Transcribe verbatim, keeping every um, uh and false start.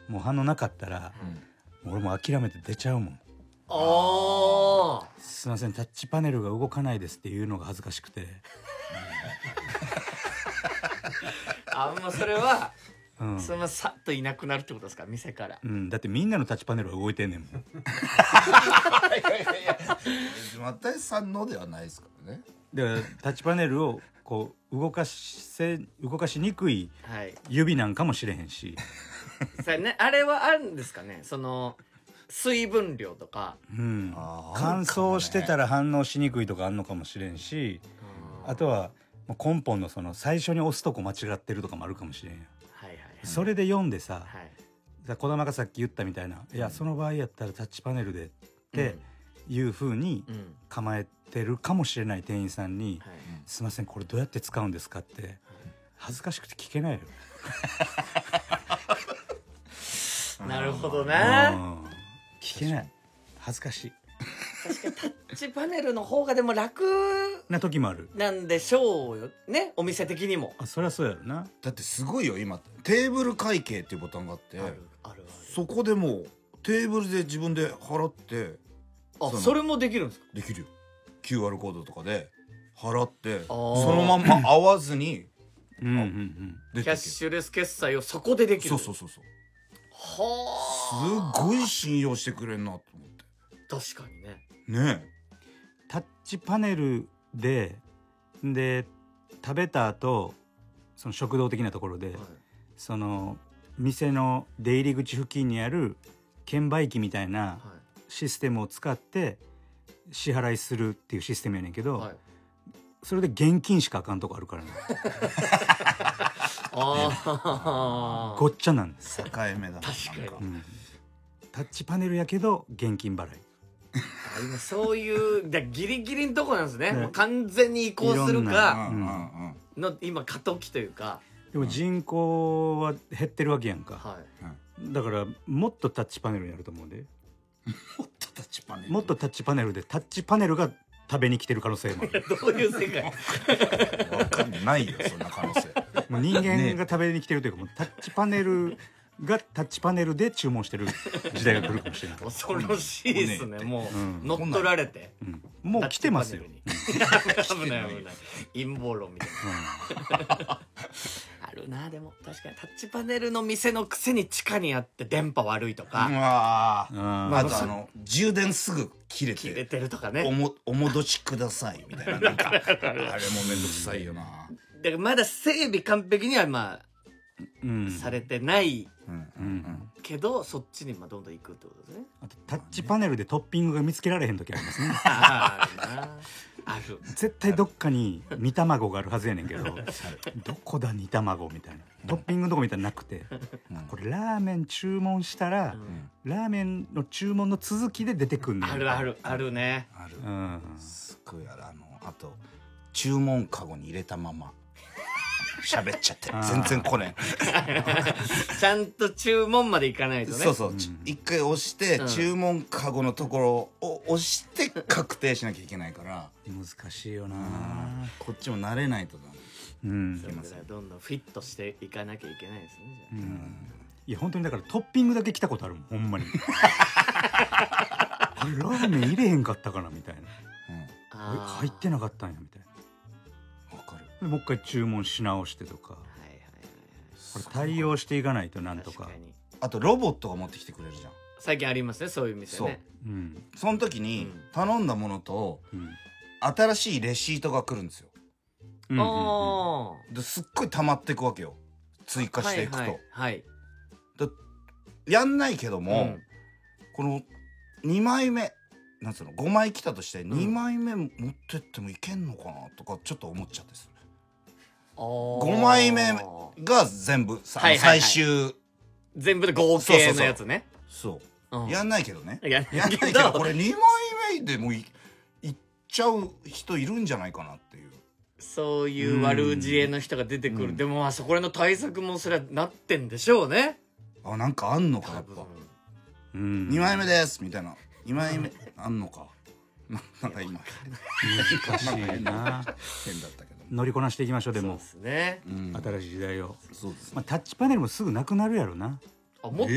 もう反応なかったら、うん、俺もう諦めて出ちゃうもん。 ああ、 すいませんタッチパネルが動かないですっていうのが恥ずかしくてあんまそれは、 うん、 そのままさっといなくなるってことですか、店から、 うん、だってみんなのタッチパネルは動いてんねんもん。いやいやいや又吉さんのではないですからね。 だからタッチパネルをこう動かせ動かしにくいはい指なんかもしれへんし、 さね、あれはあるんですかね、その水分量とか、 うん、 あ乾燥してたら反応しにくいとかあんのかもしれんし、あとはもう根本のその最初に押すとこ間違ってるとかもあるかもしれんや、 はいはいはい、 それで読んでさ、 はい、 児玉がさっき言ったみたいな、いやその場合やったらタッチパネルでっていう風に構えてるかもしれない店員さんに、 はい、 すいませんこれどうやって使うんですかって恥ずかしくて聞けないよ。 なるほどね、 聞けない、恥ずかしい。 確かにタッチパネルの方がでも楽な時もあるなんでしょうよね、お店的にも。 あ、そりゃそうやろな。 だってすごいよ今テーブル会計っていうボタンがあってあるあるある、 そこでもうテーブルで自分で払ってあ、 そのそれもできるんですか。 できるよ。 キューアール コードとかで払ってあーそのまんま合わずにうんうんうん出てける。 キャッシュレス決済をそこでできる。 そうそうそうそう、 はあ、 すごい信用してくれんなと思って確かにね。 ねタッチパネルでで食べた後その食堂的なところで、 はい、 その店の出入り口付近にある券売機みたいなはいシステムを使って支払いするっていうシステムやねんけど、 はい、 それで現金しかあかんとこあるからね。 あごっちゃなんです、 境目だな。 確かになんうん、タッチパネルやけど現金払い。 あ、今そういうだギリギリのとこなんですね、 ねもう完全に移行するいろんかうんうんうんの今過渡期というか、 でも人口は減ってるわけやんか、 はいだからもっとタッチパネルになると思うんで、 もっとタッチパネルもっとタッチパネルでタッチパネルが食べに来てる可能性もある。 どういう世界。 わかんないよそんな可能性。 もう人間が食べに来てるというか、もうタッチパネルがタッチパネルで注文してる時代が来るかもしれない。 恐ろしいですね、もう、 うん乗っ取られて、 うん、もう来てますよ。 危ない危ない陰謀論みたいな、あるな。でも確かにタッチパネルの店のくせに地下にあって電波悪いとうか、 わうんーあとあの充電すぐ切れ切れててるとかね。 おもお戻しくださいみたいな、なんかあれもめんどくさいよな。 だからまだ整備完璧にはまうんあされてないうんうんううんんけど、そっちにまあどんどん行くってことですね。 あとタッチパネルでトッピングが見つけられへん時ありますね。 あるな、ある。 絶対どっかに煮卵があるはずやねんけど、どこだ煮卵みたいな、トッピングのとこ見たらなくて、これラーメン注文したら、ラーメンの注文の続きで出てくんねん。 あるあるあるね。 ある、 うんすっごいある。あのあと注文カゴに入れたまま喋っちゃって全然来ねちゃんと注文まで行かないえ。 とね。 そうそう、ち一回押して、 うん注文カゴのところを押して確定しなきゃいけないから難しいよな。 こっちも慣れないとだね。 うんそれぐらいどんどんフィットしていかなきゃいけないですね、じゃあ。 いや本当にだからトッピングだけ来たことあるもん、ほんまに。あれラーメン入れへんかったかなみたいな、えあー入ってなかったんやみたいな。 わかる。 でもう一回注文し直してとか、 はいはいはいこれ対応していかないとなんとか。 確かにあとロボットが持ってきてくれるじゃん。 最近ありますね、そういう店ね。 うんその時にうん頼んだものとうん新しいレシートが来るんですよ。 うんうんうんあですっごい溜まっていくわけよ、追加していくと。 はいはいはいだやんないけども、 うんこのにまいめなんつうのごまい来たとしてにまいめ持ってってもいけんのかなとかちょっと思っちゃってする。 ごごまいめが全部さ、 はいはいはい最終全部で合計のやつね。 そう、 うんやんないけどね。 やんないやんないけけどどこれにまいめでもいいっちゃう人いるんじゃないかなっていう。 そういう悪知恵の人が出てくる、 うんでもまあそこらの対策もそれはなってんでしょうね、 あ、なんかあんのかや多分。 っぱうんにまいめですみたいなにまいめあんのかな。なんか今難しいな。 変だったけど。 乗りこなしていきましょう。でもそうですね。 うん新しい時代を、 そうですね。 まあ、タッチパネルもすぐなくなるやろな。 あ、もっ